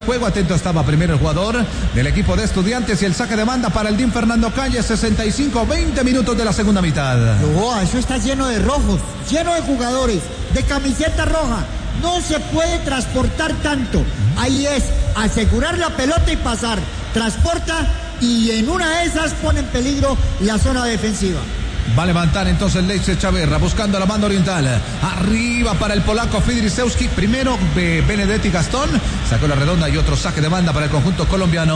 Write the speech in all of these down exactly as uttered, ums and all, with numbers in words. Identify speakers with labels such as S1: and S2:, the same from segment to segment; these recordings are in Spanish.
S1: Juego atento estaba primero el jugador del equipo de Estudiantes y el saque de banda para el D I M Fernando Calle, sesenta y cinco, veinte minutos de la segunda mitad.
S2: Oh, eso está lleno de rojos, lleno de jugadores, de camiseta roja. No se puede transportar tanto. Ahí es asegurar la pelota y pasar. Transporta y en una de esas pone en peligro la zona defensiva.
S1: Va a levantar entonces Leice Chaverra buscando la banda oriental. Arriba para el polaco Fidrisewski. Primero eh, Benedetti Gastón. Sacó la redonda y otro saque de banda para el conjunto colombiano.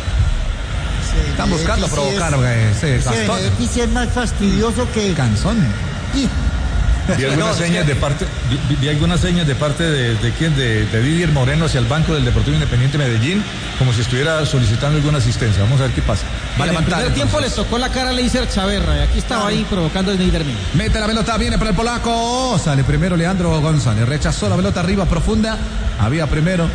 S1: Sí, están buscando provocar ese Gastón.
S2: Benedetti sí es más fastidioso que...
S1: Canzón.
S2: Y...
S3: Vi algunas no, señas de parte, vi, vi algunas señas de parte de, de quién, de, de Didier Moreno hacia el banco del Deportivo Independiente Medellín, como si estuviera solicitando alguna asistencia. Vamos a ver qué pasa.
S4: Va a levantar. En el primer tiempo les tocó la cara a Leicer Chaverra y aquí estaba claro. ahí provocando el Neider.
S1: Mete la pelota, viene para el polaco. Sale primero Leandro González. Rechazó la pelota arriba profunda. Había primero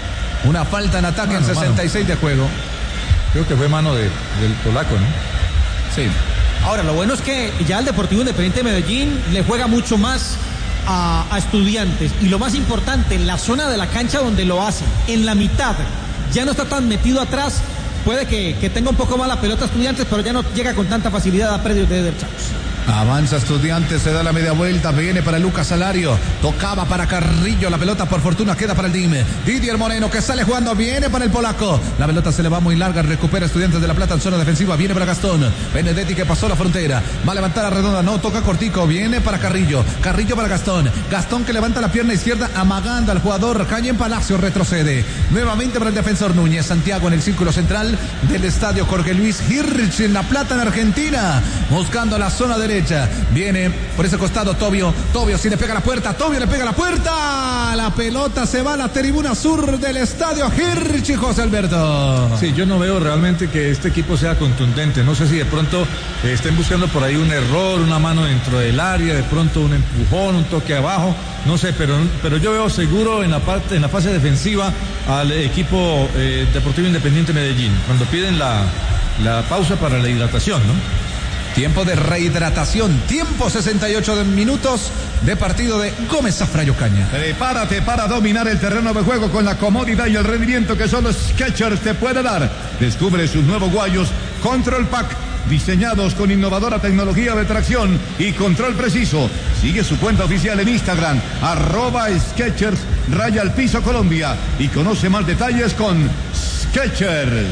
S1: una falta en ataque mano, en sesenta y seis mano. De juego.
S3: Creo que fue mano de, del polaco, ¿no?
S4: Sí. Ahora, lo bueno es que ya el Deportivo Independiente de Medellín le juega mucho más a, a Estudiantes. Y lo más importante, en la zona de la cancha donde lo hace, en la mitad, ya no está tan metido atrás. Puede que, que tenga un poco más la pelota Estudiantes, pero ya no llega con tanta facilidad a predios de derechos.
S1: Avanza Estudiantes, se da la media vuelta, viene para Lucas Salario, tocaba para Carrillo, la pelota por fortuna queda para el D I M. Didier Moreno que sale jugando, viene para el polaco, la pelota se le va muy larga, recupera Estudiantes de La Plata en zona defensiva, viene para Gastón, Benedetti que pasó la frontera, va a levantar a redonda, no, toca cortico, viene para Carrillo, Carrillo para Gastón, Gastón que levanta la pierna izquierda amagando al jugador, Calle en Palacio, retrocede, nuevamente para el defensor Núñez, Santiago en el círculo central del estadio Jorge Luis Hirsch en La Plata en Argentina, buscando la zona derecha. Viene por ese costado Tobio. Tobio si le pega a la puerta. Tobio le pega a la puerta. La pelota se va a la tribuna sur del estadio Hirsch, José Alberto.
S3: Sí, yo no veo realmente que este equipo sea contundente. No sé si de pronto eh, estén buscando por ahí un error, una mano dentro del área, de pronto un empujón, un toque abajo. No sé, pero, pero yo veo seguro en la parte, en la fase defensiva al equipo eh, Deportivo Independiente Medellín. Cuando piden la, la pausa para la hidratación, ¿no?
S1: Tiempo de rehidratación, tiempo sesenta y ocho minutos de partido de Gómez Zafra Ocaña.
S5: Prepárate para dominar el terreno de juego con la comodidad y el rendimiento que solo Skechers te puede dar. Descubre sus nuevos guayos Control Pack, diseñados con innovadora tecnología de tracción y control preciso. Sigue su cuenta oficial en Instagram, arroba Skechers, raya al piso Colombia, y conoce más detalles con Skechers.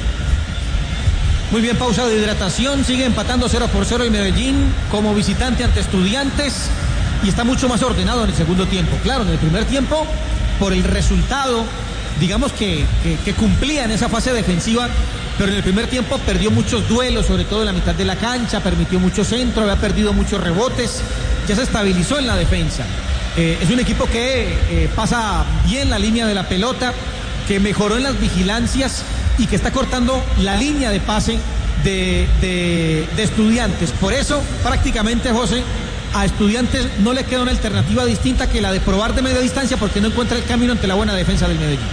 S4: Muy bien, pausa de hidratación, sigue empatando cero por cero el Medellín como visitante ante Estudiantes y está mucho más ordenado en el segundo tiempo. Claro, en el primer tiempo, por el resultado, digamos que, que, que cumplía en esa fase defensiva, pero en el primer tiempo perdió muchos duelos, sobre todo en la mitad de la cancha, permitió mucho centro, había perdido muchos rebotes, ya se estabilizó en la defensa. Eh, es un equipo que eh, pasa bien la línea de la pelota, que mejoró en las vigilancias y que está cortando la línea de pase de, de, de Estudiantes. Por eso, prácticamente, José, a Estudiantes no le queda una alternativa distinta que la de probar de media distancia porque no encuentra el camino ante la buena defensa del Medellín.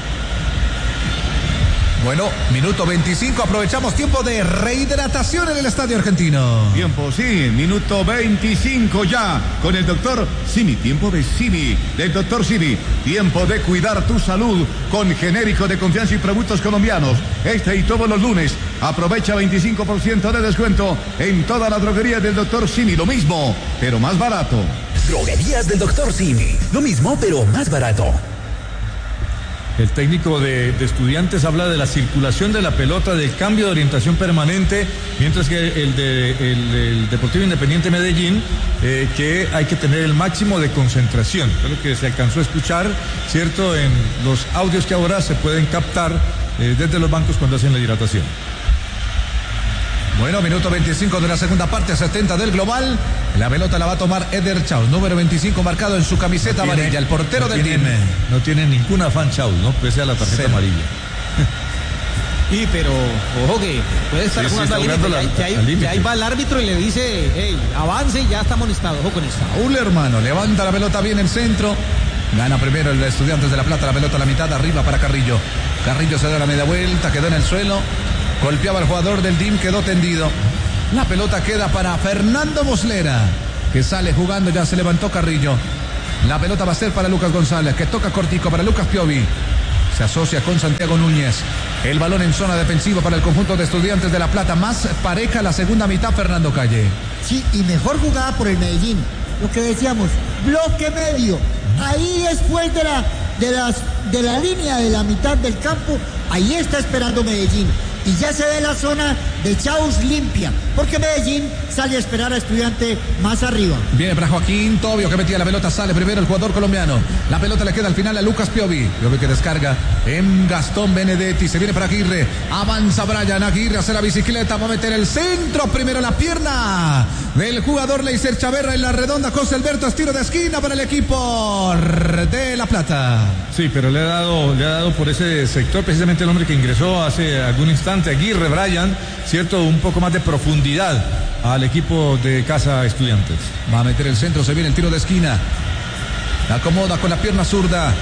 S1: Bueno, minuto veinticinco, aprovechamos tiempo de rehidratación en el estadio argentino.
S5: Tiempo, sí, minuto veinticinco ya, con el doctor Simi, tiempo de Simi, del doctor Simi, tiempo de cuidar tu salud con genérico de confianza y productos colombianos. Este y todos los lunes, aprovecha veinticinco por ciento de descuento en toda la droguería del doctor Simi, lo mismo, pero más barato.
S6: Droguerías del doctor Simi, lo mismo, pero más barato.
S3: El técnico de, de Estudiantes habla de la circulación de la pelota, del cambio de orientación permanente, mientras que el de el, el Deportivo Independiente Medellín, eh, que hay que tener el máximo de concentración. Creo que se alcanzó a escuchar, ¿cierto?, en los audios que ahora se pueden captar eh, desde los bancos cuando hacen la hidratación.
S1: Bueno, minuto veinticinco de la segunda parte, setenta del global. La pelota la va a tomar Eder Chaus, número veinticinco marcado en su camiseta no tiene, amarilla, el portero no del
S3: tiene,
S1: team.
S3: No tiene ningún afán Chaus, ¿no? Pese a la tarjeta Cero. amarilla.
S4: Sí, pero ojo que puede estar sí, jugando sí, al límite. La, que ahí, que ahí va el árbitro y le dice, hey, avance y ya está amonestado. Ojo con eso.
S1: Saúl, hermano, levanta la pelota bien el centro. Gana primero el Estudiantes de La Plata, la pelota a la mitad, arriba para Carrillo. Carrillo se da la media vuelta, quedó en el suelo. Golpeaba al jugador del D I M, quedó tendido. La pelota queda para Fernando Muslera, que sale jugando, ya se levantó Carrillo. La pelota va a ser para Lucas González, que toca cortico para Lucas Piovi. Se asocia con Santiago Núñez. El balón en zona defensiva para el conjunto de Estudiantes de La Plata. Más pareja la segunda mitad, Fernando Calle.
S2: Sí, y mejor jugada por el Medellín. Lo que decíamos, bloque medio. Ahí después de la, de las, de la línea de la mitad del campo, ahí está esperando Medellín. Y ya se ve la zona de Chaus limpia, porque Medellín sale a esperar a Estudiante más arriba.
S1: Viene para Joaquín Tobio, que metía la pelota, sale primero el jugador colombiano. La pelota le queda al final a Lucas Piovi. Piovi que descarga en Gastón Benedetti. Se viene para Aguirre. Avanza Brian Aguirre, hace la bicicleta, va a meter el centro. Primero la pierna del jugador Leiser Chaverra en la redonda. José Alberto es tiro de esquina para el equipo de La Plata.
S3: Sí, pero le ha dado, le ha dado por ese sector precisamente el hombre que ingresó hace algún instante, Aguirre, Brian, cierto, un poco más de profundidad al equipo de Casa Estudiantes.
S1: Va a meter el centro, se viene el tiro de esquina. La acomoda con la pierna zurda.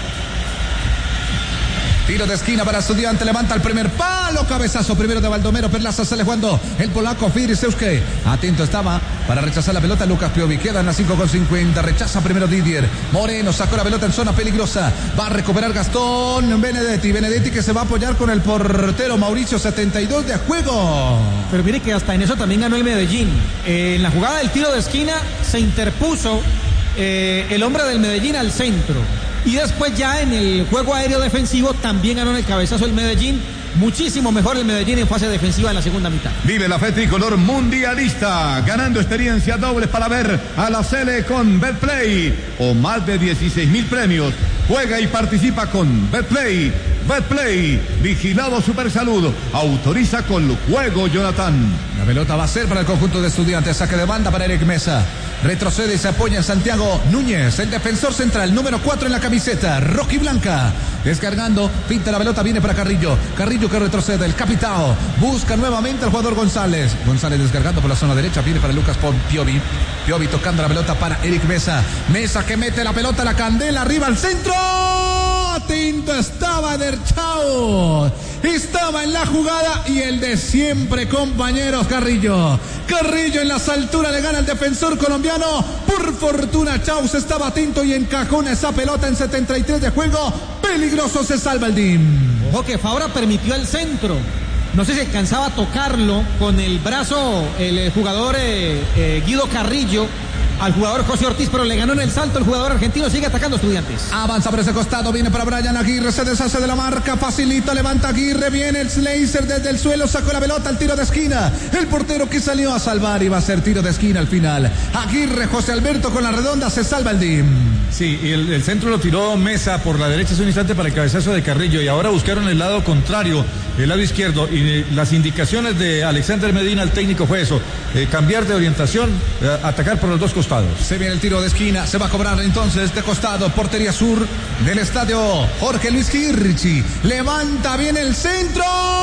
S1: Tiro de esquina para Estudiante, levanta el primer palo, cabezazo primero de Baldomero Perlaza, sale jugando el polaco Fidrisewski. Atento estaba para rechazar la pelota Lucas Piovi, quedan las cinco con cincuenta, rechaza primero Didier. Moreno sacó la pelota en zona peligrosa, va a recuperar Gastón Benedetti, Benedetti que se va a apoyar con el portero Mauricio, setenta y dos de juego.
S4: Pero mire que hasta en eso también ganó el Medellín. Eh, en la jugada del tiro de esquina se interpuso eh, el hombre del Medellín al centro. Y después ya en el juego aéreo defensivo también ganó en el cabezazo el Medellín. Muchísimo mejor el Medellín en fase defensiva en la segunda mitad.
S5: Vive la fe tricolor mundialista, ganando experiencia dobles para ver a la Sele con Betplay o más de dieciséis mil premios. Juega y participa con Betplay. Betplay, vigilado Supersalud, autoriza con juego Jonathan.
S1: La pelota va a ser para el conjunto de Estudiantes, saque de banda para Eric Mesa. Retrocede y se apoya en Santiago Núñez, el defensor central, número cuatro en la camiseta, rojiblanca. Descargando, pinta la pelota, viene para Carrillo. Carrillo que retrocede, el capitao. Busca nuevamente al jugador González. González descargando por la zona derecha, viene para Lucas Piovi. Piovi tocando la pelota para Eric Mesa. Mesa que mete la pelota, la candela, arriba al centro. Atento estaba Derchao. Estaba en la jugada y el de siempre, compañeros, Carrillo. Carrillo en las alturas le gana al defensor colombiano. Por fortuna, Chaus estaba atento y encajó en esa pelota en setenta y tres de juego. Peligroso, se salva el D I M.
S4: Ojo que Fabra permitió el centro. No sé si alcanzaba a tocarlo con el brazo el jugador eh, eh, Guido Carrillo al jugador José Ortiz, pero le ganó en el salto el jugador argentino, sigue atacando Estudiantes.
S1: Avanza por ese costado, viene para Brian Aguirre, se deshace de la marca, facilita, levanta Aguirre, viene el Sleiser desde el suelo, sacó la pelota al tiro de esquina, el portero que salió a salvar y va a ser tiro de esquina al final. Aguirre, José Alberto con la redonda, se salva el D I M.
S3: Sí, y el, el centro lo tiró Mesa por la derecha hace un instante para el cabezazo de Carrillo y ahora buscaron el lado contrario, el lado izquierdo, y eh, las indicaciones de Alexander Medina, el técnico, fue eso, eh, cambiar de orientación, eh, atacar por los dos costados.
S1: Se viene el tiro de esquina, se va a cobrar entonces de costado, portería sur del estadio Jorge Luis Girchi. Levanta bien el centro,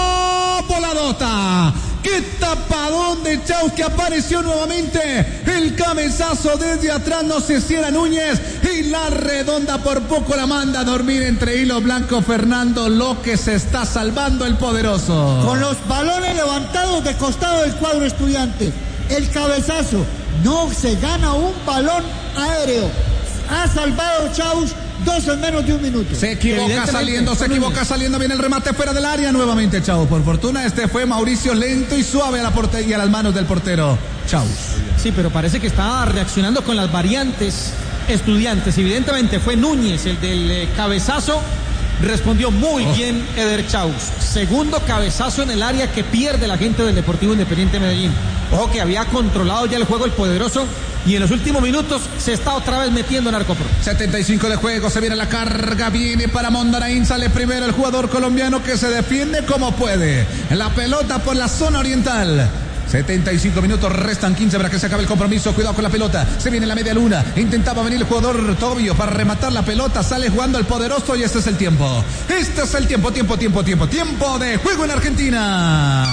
S1: voladota. ¡Qué tapadón de Chaus que apareció nuevamente! El cabezazo desde atrás, no se cierra Núñez y la redonda por poco la manda a dormir entre hilo blanco Fernando López, se está salvando el poderoso.
S2: Con los balones levantados de costado del cuadro Estudiante, el cabezazo, no se gana un balón aéreo. Ha salvado Chaus dos en menos de un minuto.
S1: Se equivoca saliendo, se equivoca saliendo, viene el remate fuera del área nuevamente Chaus. Por fortuna este fue Mauricio lento y suave a la portería, a las manos del portero Chaus.
S4: Sí, pero parece que estaba reaccionando con las variantes Estudiantes. Evidentemente fue Núñez el del eh, cabezazo. Respondió muy oh. bien Eder Chaus. Segundo cabezazo en el área que pierde la gente del Deportivo Independiente Medellín. Ojo que había controlado ya el juego el poderoso y en los últimos minutos se está otra vez metiendo en Arcopro.
S1: setenta y cinco de juego, se viene la carga, viene para Mondaraín, sale primero el jugador colombiano que se defiende como puede. La pelota por la zona oriental. setenta y cinco minutos, restan quince para que se acabe el compromiso. Cuidado con la pelota, se viene la media luna. Intentaba venir el jugador Tobio para rematar la pelota. Sale jugando el poderoso y este es el tiempo. Este es el tiempo, tiempo, tiempo, tiempo. Tiempo de juego en Argentina.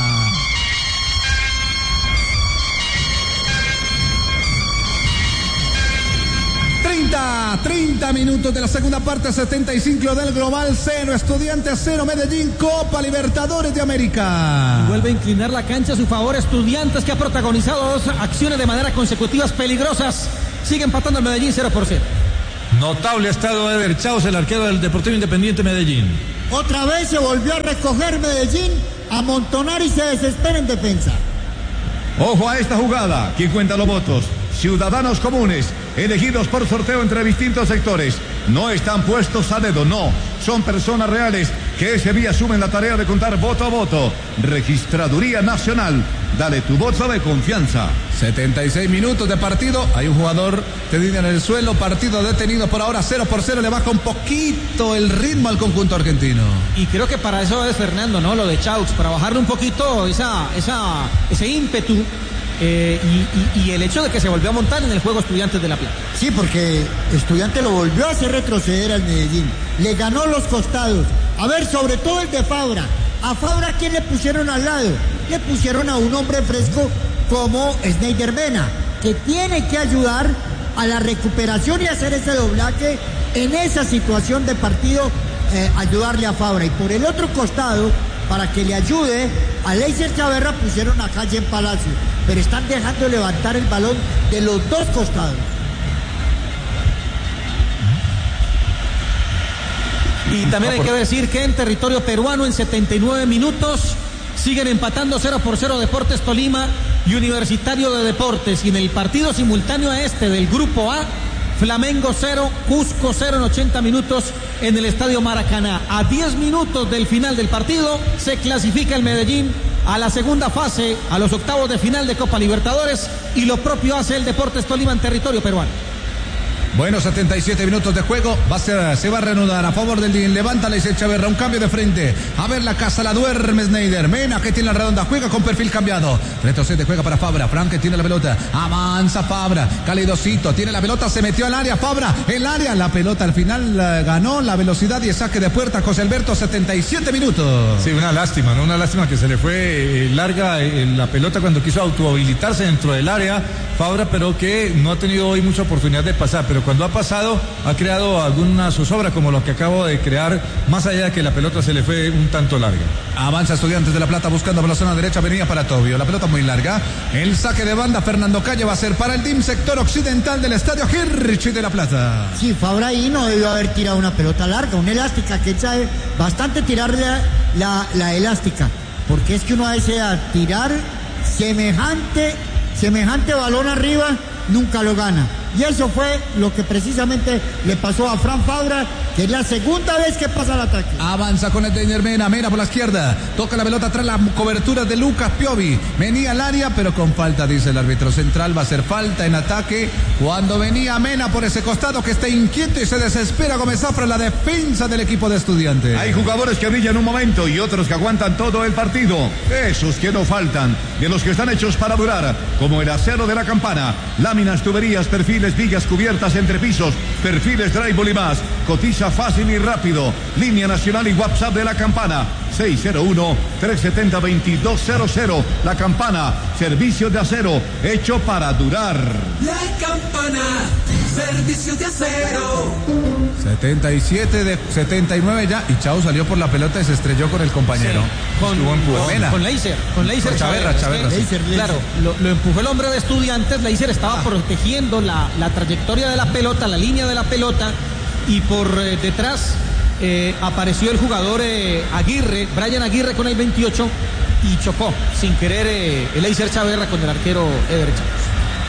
S1: treinta, treinta minutos de la segunda parte, setenta y cinco del global, cero Estudiantes, cero Medellín, Copa Libertadores de América.
S4: Y vuelve a inclinar la cancha a su favor Estudiantes, que ha protagonizado dos acciones de manera consecutivas peligrosas. Sigue empatando el Medellín cero por cero.
S3: Notable estado de Eder Chaus, el arquero del Deportivo Independiente Medellín.
S2: Otra vez se volvió a recoger Medellín, a amontonar y se desespera en defensa.
S5: Ojo a esta jugada. ¿Quién cuenta los votos? Ciudadanos comunes, elegidos por sorteo entre distintos sectores. No están puestos a dedo, no. Son personas reales que ese día asumen la tarea de contar voto a voto. Registraduría Nacional. Dale tu voto de confianza.
S1: setenta y seis minutos de partido. Hay un jugador tendido en el suelo. Partido detenido por ahora. cero por cero. Le baja un poquito el ritmo al conjunto argentino.
S4: Y creo que para eso es Fernando, ¿no? Lo de Chaux. Para bajarle un poquito esa, esa, ese ímpetu. Eh, y, y, y el hecho de que se volvió a montar en el juego Estudiantes de La Plata.
S2: Sí, porque Estudiantes lo volvió a hacer retroceder al Medellín. Le ganó los costados. A ver, sobre todo el de Fabra. A Fabra, ¿quién le pusieron al lado? Le pusieron a un hombre fresco como Snyder Mena, que tiene que ayudar a la recuperación y hacer ese doblaje en esa situación de partido, eh, ayudarle a Fabra. Y por el otro costado, para que le ayude a Leiser Chaverra, pusieron a Calle en Palacio, pero están dejando levantar el balón de los dos costados.
S4: Y también hay que decir que en territorio peruano, en setenta y nueve minutos, siguen empatando cero por cero Deportes Tolima y Universitario de Deportes. Y en el partido simultáneo a este del Grupo A, Flamengo cero, Cusco cero en ochenta minutos en el Estadio Maracaná. A diez minutos del final del partido se clasifica el Medellín a la segunda fase, a los octavos de final de Copa Libertadores, y lo propio hace el Deportes Tolima en territorio peruano.
S1: Bueno, setenta y siete minutos de juego. Va a ser, se va a reanudar a favor del D I N. Levanta Leiser Chaverra, un cambio de frente. A ver la casa, la duerme Snyder. Mena, que tiene la redonda, juega con perfil cambiado. Retrocede, juega para Fabra. Frank, que tiene la pelota. Avanza Fabra. Calidosito, tiene la pelota, se metió al área. Fabra, el área. La pelota al final uh, ganó la velocidad y el saque de puerta. José Alberto, setenta y siete minutos.
S3: Sí, una lástima, ¿no? Una lástima que se le fue eh, larga eh, la pelota cuando quiso autohabilitarse dentro del área. Fabra, pero que no ha tenido hoy mucha oportunidad de pasar. Pero cuando ha pasado, ha creado alguna zozobra como lo que acabo de crear, más allá de que la pelota se le fue un tanto larga.
S1: Avanza Estudiantes de La Plata buscando por la zona derecha, venía para Tobio, la pelota muy larga. El saque de banda, Fernando Calle, va a ser para el T I M sector occidental del Estadio Hirchi de La Plata.
S2: Sí, Fabra ahí no debió haber tirado una pelota larga, una elástica, que sabe bastante tirar la, la, la elástica, porque es que uno desea tirar semejante, semejante balón arriba, nunca lo gana. Y eso fue lo que precisamente le pasó a Fran Fabra, que es la segunda vez que pasa el ataque.
S1: Avanza con el Deiner Mena, Mena por la izquierda, toca la pelota tras la cobertura de Lucas Piovi, venía al área pero con falta, dice el árbitro central. Va a ser falta en ataque cuando venía Mena por ese costado, que está inquieto y se desespera Gómez Zafra, la defensa del equipo de Estudiantes.
S5: Hay jugadores que brillan un momento y otros que aguantan todo el partido. Esos que no faltan, de los que están hechos para durar, como el acero de la Campana, láminas, tuberías, perfiles, vigas, cubiertas, entrepisos, perfiles, drywall y más. Cotiza fácil y rápido. Línea nacional y WhatsApp de la Campana, seis cero uno, tres siete cero, dos dos cero cero. La Campana, servicio de acero hecho para durar.
S7: La Campana, servicio de acero.
S1: setenta y siete de setenta y nueve ya, y Chau salió por la pelota y se estrelló con el compañero.
S4: Sí, con,
S1: empujó,
S4: con, con Leiser, con Leiser
S1: Chaverra, Chaverra,
S4: sí.
S2: Leiser, Leiser.
S4: Claro, lo, lo empujó el hombre de Estudiantes. Leiser estaba ah. protegiendo la, la trayectoria de la pelota, la línea de la pelota, y por eh, detrás eh, apareció el jugador eh, Aguirre, Brian Aguirre con el veintiocho, y chocó sin querer eh, el Leiser Chaverra con el arquero Eder Chaus.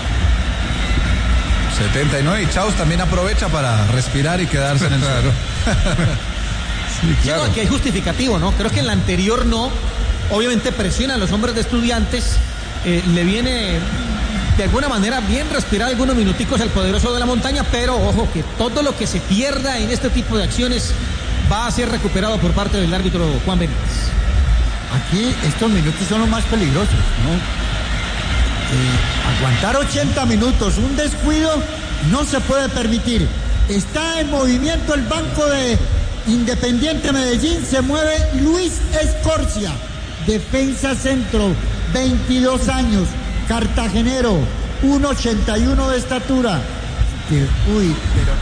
S1: setenta y nueve, y Chaus también aprovecha para respirar y quedarse en el suelo.
S4: Sí, claro. Sí, no, aquí hay justificativo, ¿no? Creo que en la anterior no. Obviamente presiona a los hombres de Estudiantes. Eh, le viene de alguna manera bien respirar algunos minuticos el poderoso de la montaña, pero ojo que todo lo que se pierda en este tipo de acciones va a ser recuperado por parte del árbitro Juan Benítez.
S2: Aquí estos minutos son los más peligrosos, ¿no? Eh, aguantar ochenta minutos, un descuido no se puede permitir. Está en movimiento el banco de Independiente Medellín, se mueve Luis Escorcia, defensa centro, veintidós años, cartagenero, uno ochenta y uno de estatura. Que, uy, pero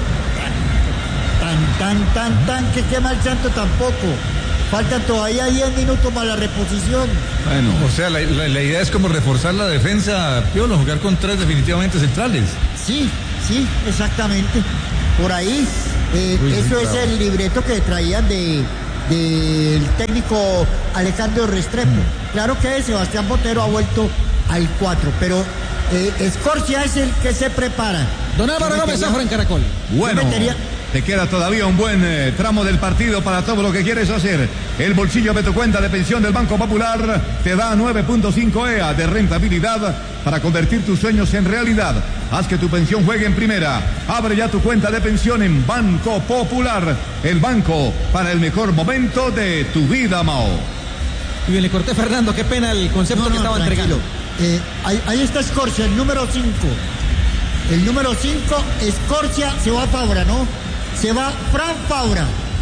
S2: tan, tan, tan, tan, tan, que quema el santo tampoco. Faltan todavía diez minutos para la reposición.
S3: Bueno, o sea, la, la, la idea es como reforzar la defensa, Piolo, jugar con tres definitivamente centrales.
S2: Sí, sí, exactamente. Por ahí, eh, Uy, eso es el libreto que traían de, del técnico Alejandro Restrepo. Mm. Claro que Sebastián Botero ha vuelto al cuatro, pero eh, Escorcia es el que se prepara.
S4: Don Álvaro Gómez, Zafra en Caracol.
S5: Bueno,
S2: metería...
S5: te queda todavía un buen eh, tramo del partido para todo lo que quieres hacer. El bolsillo de tu cuenta de pensión del Banco Popular te da nueve punto cinco E A de rentabilidad para convertir tus sueños en realidad. Haz que tu pensión juegue en primera. Abre ya tu cuenta de pensión en Banco Popular, el banco para el mejor momento de tu vida, Mao.
S4: Y bien, le corté, Fernando, qué pena el concepto no, no, que estaba tranquilo. entregando.
S2: Eh, ahí, ahí está Escorcia, el número cinco. El número cinco, Escorcia, se va Fabra, ¿no? Se va Fran Fabra.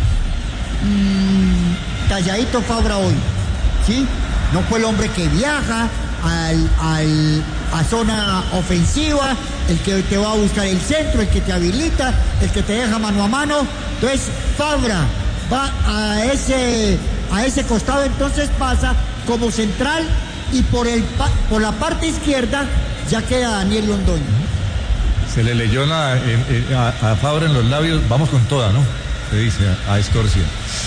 S2: Mm, calladito Fabra hoy, ¿sí? No fue el hombre que viaja al, al, a zona ofensiva, el que te va a buscar el centro, el que te habilita, el que te deja mano a mano. Entonces, Fabra va a ese, a ese costado, entonces pasa como central y por, el, por la parte izquierda ya queda Daniel Londoño.
S3: Se le leyó la, en, en, a, a Fabra en los labios, vamos con toda, ¿no? Se dice a, a Escorcia.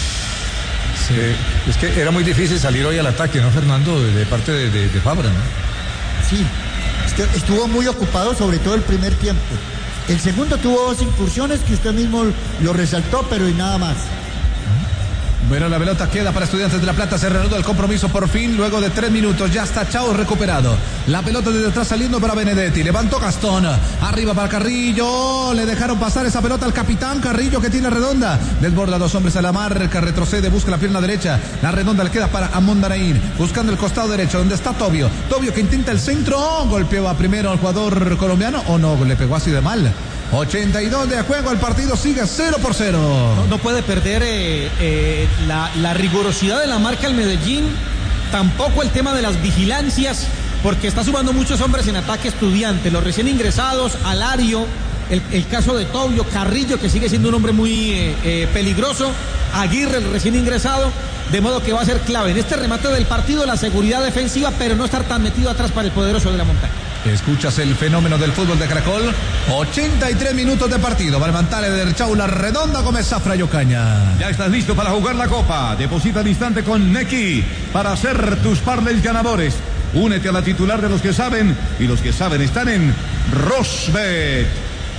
S3: Sí. Eh, es que era muy difícil salir hoy al ataque, ¿no, Fernando? De, de parte de, de, de Fabra, ¿no?
S2: Sí, estuvo muy ocupado, sobre todo el primer tiempo. El segundo tuvo dos incursiones que usted mismo lo resaltó, pero y nada más.
S1: Bueno, la pelota queda para Estudiantes de La Plata. Se reanuda el compromiso por fin. Luego de tres minutos ya está Chao recuperado. La pelota desde atrás saliendo para Benedetti. Levantó Gastón. Arriba para Carrillo. Le dejaron pasar esa pelota al capitán Carrillo, que tiene redonda. Desborda dos hombres a la marca. Retrocede, busca la pierna derecha. La redonda le queda para Amondaraín. Buscando el costado derecho donde está Tobio. Tobio que intenta el centro. Golpeó a primero al jugador colombiano. O no, le pegó así de mal. ochenta y dos de juego, el partido sigue cero por cero.
S4: No, no puede perder eh, eh, la, la rigurosidad de la marca el Medellín, tampoco el tema de las vigilancias, porque está sumando muchos hombres en ataque Estudiante, los recién ingresados, Alario, el, el caso de Tobio, Carrillo, que sigue siendo un hombre muy eh, eh, peligroso, Aguirre, el recién ingresado, de modo que va a ser clave en este remate del partido la seguridad defensiva, pero no estar tan metido atrás para el poderoso de la montaña.
S1: Escuchas el fenómeno del fútbol de Caracol. ochenta y tres minutos de partido. Va a levantar el Chau la redonda Gómez Zafra y Ocaña.
S5: Ya estás listo para jugar la copa. Deposita al instante con Nequi para hacer tus parlays ganadores. Únete a la titular de los que saben, y los que saben están en Rosbet.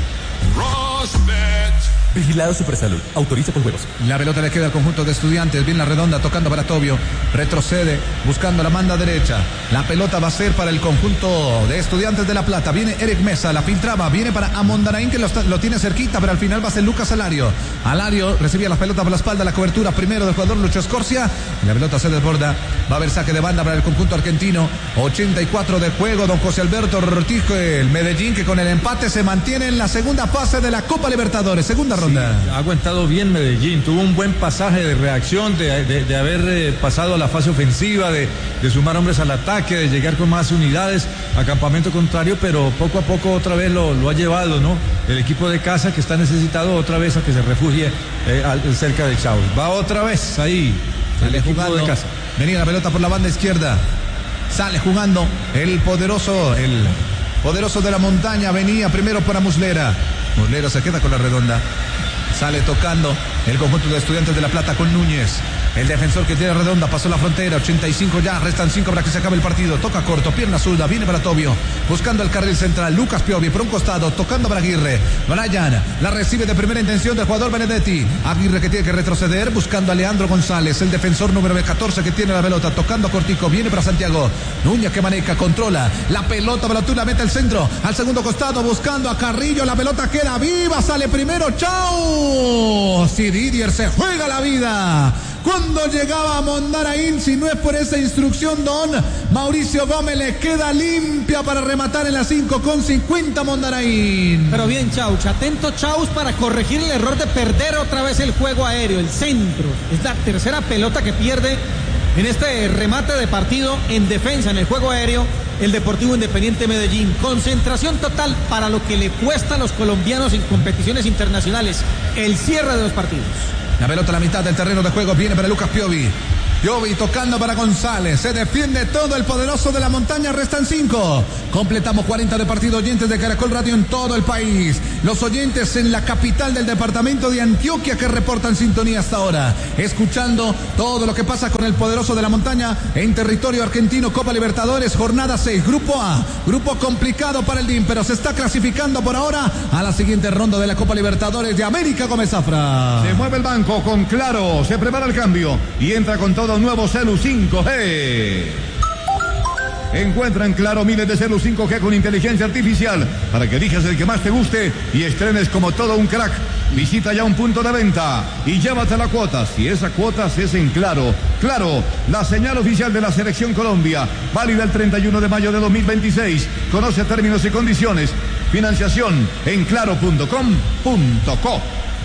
S6: Rosbet. Vigilado Supersalud. Autoriza con juegos.
S1: La pelota le queda al conjunto de Estudiantes. Bien la redonda tocando para Tobio. Retrocede buscando la banda derecha. La pelota va a ser para el conjunto de Estudiantes de La Plata. Viene Eric Mesa. La filtraba. Viene para Amondaraín, que lo, está, lo tiene cerquita, pero al final va a ser Lucas Alario. Alario recibía la pelota por la espalda. La cobertura primero del jugador Lucho Escorcia. La pelota se desborda. Va a haber saque de banda para el conjunto argentino. ochenta y cuatro de juego. Don José Alberto Ortiz, el Medellín, que con el empate se mantiene en la segunda fase de la Copa Libertadores. Segunda ronda.
S3: Sí, ha aguantado bien Medellín, tuvo un buen pasaje de reacción, de, de, de haber eh, pasado a la fase ofensiva, de, de sumar hombres al ataque, de llegar con más unidades a campamento contrario, pero poco a poco otra vez lo, lo ha llevado, ¿no? El equipo de casa, que está necesitado otra vez a que se refugie eh, al, cerca de Chao. Va otra vez ahí el equipo
S1: jugando
S3: de casa.
S1: Venía la pelota por la banda izquierda. Sale jugando el poderoso, el poderoso de la montaña. Venía primero para Muslera. Muslera se queda con la redonda. Sale tocando el conjunto de Estudiantes de La Plata con Núñez. El defensor que tiene redonda pasó la frontera. ochenta y cinco ya, restan cinco para que se acabe el partido. Toca corto, pierna zurda, viene para Tobio. Buscando el carril central, Lucas Piovi por un costado, tocando para Aguirre. Brian la recibe de primera intención del jugador Benedetti. Aguirre que tiene que retroceder, buscando a Leandro González, el defensor número catorce que tiene la pelota. Tocando cortico, viene para Santiago. Núñez que maneja, controla la pelota, Balatura mete el centro. Al segundo costado, buscando a Carrillo. La pelota queda viva, sale primero, Chao. Si Didier se juega la vida. Cuando llegaba a Mondaraín, si no es por esa instrucción, don Mauricio Gómez, le queda limpia para rematar en la cinco con cincuenta Mondaraín.
S4: Pero bien, Chauch, atento Chauch para corregir el error de perder otra vez el juego aéreo, el centro. Es la tercera pelota que pierde en este remate de partido en defensa en el juego aéreo el Deportivo Independiente Medellín. Concentración total para lo que le cuesta a los colombianos en competiciones internacionales, el cierre de los partidos.
S1: La pelota a la mitad del terreno de juego viene para Lucas Piovi. Piovi tocando para González. Se defiende todo el poderoso de la montaña. Restan cinco. Completamos cuarenta de partido. Oyentes de Caracol Radio en todo el país. Los oyentes en la capital del departamento de Antioquia que reportan sintonía hasta ahora. Escuchando todo lo que pasa con el poderoso de la montaña en territorio argentino. Copa Libertadores, jornada seis. Grupo A. Grupo complicado para el D I M, pero se está clasificando por ahora a la siguiente ronda de la Copa Libertadores de América. Gómez Zafra.
S5: Se mueve el banco con Claro. Se prepara el cambio y entra con todo un nuevo Celu cinco G. Encuentra en Claro miles de Celu cinco G con inteligencia artificial para que elijas el que más te guste y estrenes como todo un crack. Visita ya un punto de venta y llévate la cuota. Si esa cuota es en Claro. Claro, la señal oficial de la Selección Colombia. Válida el treinta y uno de mayo de dos mil veintiséis. Conoce términos y condiciones. Financiación en claro punto com punto co.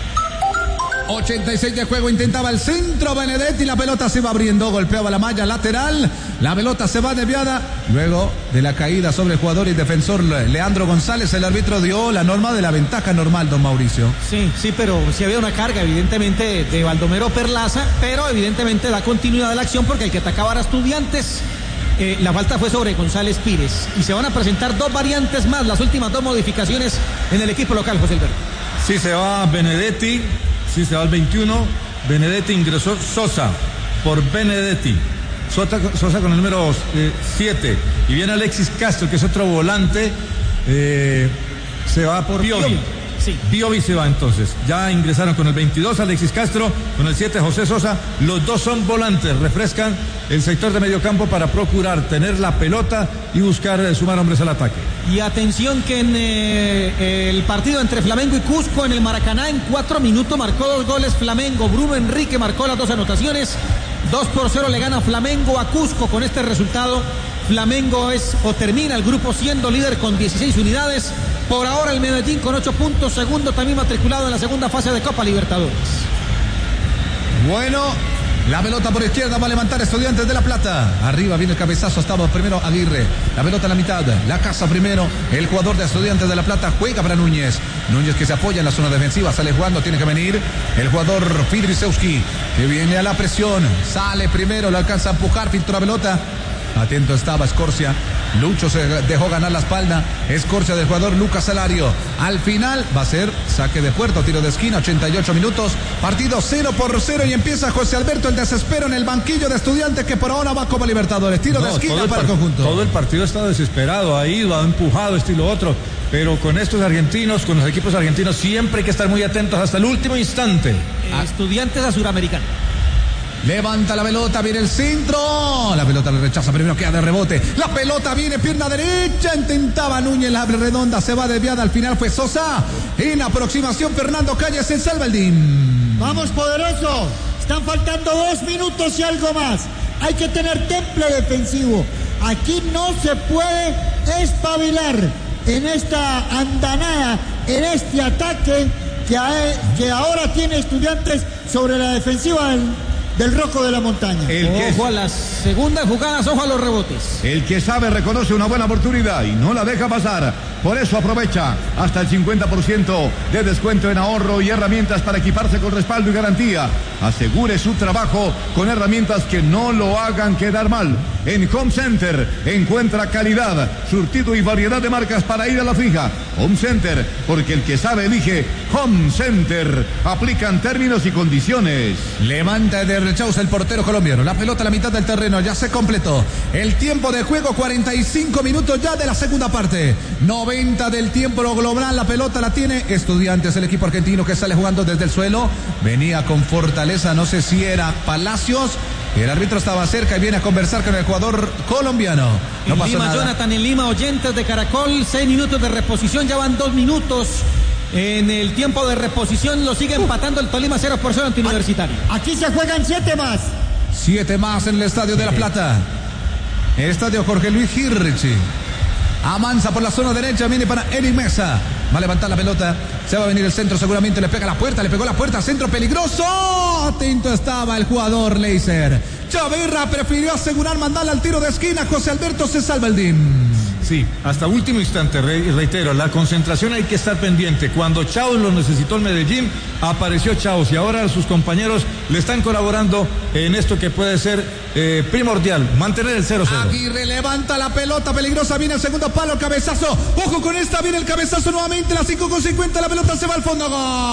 S1: ochenta y seis de juego, intentaba el centro Benedetti, la pelota se va abriendo, golpeaba la malla lateral, la pelota se va desviada, luego de la caída sobre el jugador y defensor Leandro González, el árbitro dio la norma de la ventaja normal, don Mauricio.
S4: Sí, sí, pero sí había una carga evidentemente de Baldomero Perlaza, pero evidentemente da continuidad a la acción porque el que atacaba era Estudiantes. Eh, la falta fue sobre González Pires y se van a presentar dos variantes más, las últimas dos modificaciones en el equipo local, José Alberto.
S3: Sí, se va Benedetti. Sí, se va al veintiuno. Benedetti ingresó Sosa por Benedetti. Sosa, Sosa con el número siete. Y viene Alexis Castro, que es otro volante. Eh, se va por Piovi. Piovi. Sí. Piovi se va entonces. Ya ingresaron con el veintidós Alexis Castro, con el siete José Sosa. Los dos son volantes. Refrescan el sector de mediocampo para procurar tener la pelota y buscar eh, sumar hombres al ataque.
S4: Y atención que en eh, el partido entre Flamengo y Cusco en el Maracaná en cuatro minutos marcó dos goles Flamengo. Bruno Enrique marcó las dos anotaciones. dos por cero le gana Flamengo a Cusco. Con este resultado Flamengo es o termina el grupo siendo líder con dieciséis unidades. Por ahora el Medellín con ocho puntos, segundo también matriculado en la segunda fase de Copa Libertadores.
S1: Bueno, la pelota por izquierda va a levantar Estudiantes de La Plata. Arriba viene el cabezazo, estaba primero Aguirre. La pelota a la mitad, la casa primero. El jugador de Estudiantes de La Plata juega para Núñez. Núñez que se apoya en la zona defensiva, sale jugando, tiene que venir el jugador Fidrisewski, que viene a la presión. Sale primero, lo alcanza a empujar, filtró la pelota. Atento estaba Escorcia. Lucho se dejó ganar la espalda. Escorcia del jugador Lucas Salario. Al final va a ser saque de puerta, tiro de esquina, ochenta y ocho minutos. Partido cero por cero y empieza José Alberto el desespero en el banquillo de Estudiantes que por ahora va a Copa Libertadores. Tiro no, de esquina el para el conjunto.
S3: Todo el partido está desesperado, ha ido, ha empujado, estilo otro. Pero con estos argentinos, con los equipos argentinos, siempre hay que estar muy atentos hasta el último instante.
S4: Eh, Estudiantes a Suramericano.
S1: Levanta la pelota, viene el centro. La pelota le rechaza, primero queda de rebote. La pelota viene, pierna derecha. Intentaba Núñez, la redonda se va desviada. Al final fue Sosa. En aproximación, Fernando Calles se salva el D I M.
S2: Vamos, poderoso. Están faltando dos minutos y algo más. Hay que tener temple defensivo. Aquí no se puede espabilar en esta andanada, en este ataque que, hay, que ahora tiene Estudiantes sobre la defensiva del. del Rojo de la Montaña.
S4: El que ojo a las segundas jugadas, ojo a los rebotes.
S5: El que sabe reconoce una buena oportunidad y no la deja pasar. Por eso aprovecha hasta el cincuenta por ciento de descuento en ahorro y herramientas para equiparse con respaldo y garantía. Asegure su trabajo con herramientas que no lo hagan quedar mal. En Home Center encuentra calidad, surtido y variedad de marcas para ir a la fija. Home Center, porque el que sabe elige. Home Center. Aplican términos y condiciones.
S1: Levanta de rechazo el portero colombiano. La pelota a la mitad del terreno, ya se completó. El tiempo de juego, cuarenta y cinco minutos ya de la segunda parte. noventa del tiempo global, la pelota la tiene Estudiantes, el equipo argentino que sale jugando desde el suelo. Venía con fortaleza, no sé si era Palacios. El árbitro estaba cerca y viene a conversar con el jugador colombiano. No
S4: en
S1: pasó
S4: Lima,
S1: nada.
S4: Jonathan, en Lima, oyentes de Caracol, seis minutos de reposición, ya van dos minutos. En el tiempo de reposición lo sigue empatando el Tolima cero por cero ante Universitario.
S2: Aquí se juegan siete más.
S1: Siete más en el Estadio de La Plata. El estadio Jorge Luis Girchi. Amansa por la zona derecha, viene para Eric Mesa. Va a levantar la pelota, se va a venir el centro, seguramente le pega la puerta, le pegó la puerta, centro peligroso. Atento estaba el jugador Leiser. Chaverra prefirió asegurar, mandarle al tiro de esquina. José Alberto se salva el D I M.
S3: Sí, hasta último instante, re, reitero, la concentración hay que estar pendiente. Cuando Chaos lo necesitó el Medellín, apareció Chaos y ahora sus compañeros le están colaborando en esto que puede ser eh, primordial, mantener el cero cero.
S1: Aguirre levanta la pelota, peligrosa, viene el segundo palo, cabezazo, ojo con esta, viene el cabezazo nuevamente, la cinco con cincuenta, la pelota se va al fondo,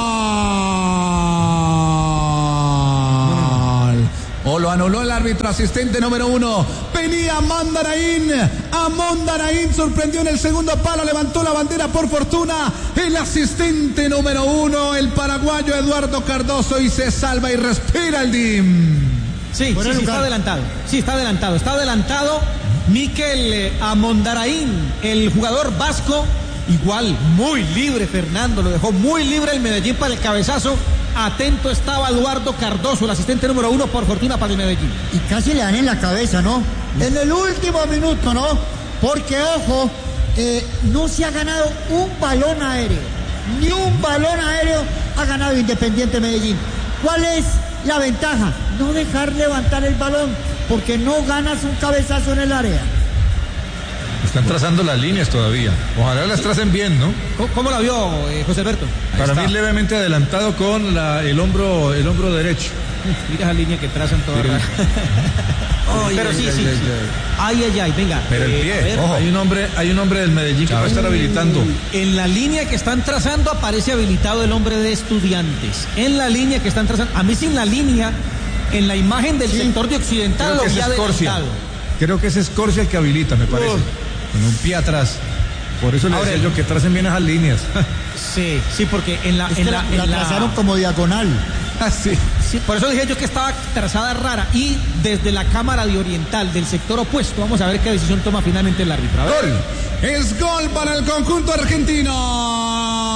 S1: gol. O lo anuló el árbitro asistente número uno. Venía Mondaraín. A Mondaraín sorprendió en el segundo palo. Levantó la bandera por fortuna. El asistente número uno, el paraguayo Eduardo Cardoso. Y se salva y respira el D I M.
S4: Sí, sí, sí, está adelantado. Sí, está adelantado. Está adelantado Mikel Amondaraín, el jugador vasco. Igual, muy libre Fernando. Lo dejó muy libre el Medellín para el cabezazo. Atento estaba Eduardo Cardoso, el asistente número uno, por fortuna para el Medellín.
S2: Y casi le dan en la cabeza, ¿no? En el último minuto, ¿no? Porque, ojo, eh, no se ha ganado un balón aéreo. Ni un balón aéreo ha ganado Independiente Medellín. ¿Cuál es la ventaja? No dejar levantar el balón, porque no ganas un cabezazo en el área.
S3: Están trazando las líneas todavía. Ojalá las tracen bien, ¿no?
S4: ¿Cómo, cómo la vio eh, José Alberto?
S3: Para mí levemente adelantado con la, el hombro el hombro derecho.
S4: Mira esa línea que trazan toda rara. Ay, pero sí, sí, sí. Ay, ay, ay, venga.
S3: Pero el pie, ver, ojo. Hay un hombre, hay un hombre del Medellín que va a estar habilitando.
S4: En la línea que están trazando aparece habilitado el hombre de Estudiantes. En la línea que están trazando, a mí sin la línea, en la imagen del sí. sector de Occidental lo había adelantado.
S3: Creo que es Escorcia el que habilita, me parece. Oh. Con un pie atrás. Por eso le decía yo que tracen bien esas líneas.
S4: Sí, sí, porque en la...
S2: Es
S4: en
S2: que
S4: la,
S2: la,
S4: en
S2: la trazaron
S4: la...
S2: como diagonal.
S4: Ah, sí. Sí, por eso dije yo que estaba trazada rara. Y desde la cámara de Oriental, del sector opuesto, vamos a ver qué decisión toma finalmente el árbitro.
S1: Gol. Es gol para el conjunto argentino.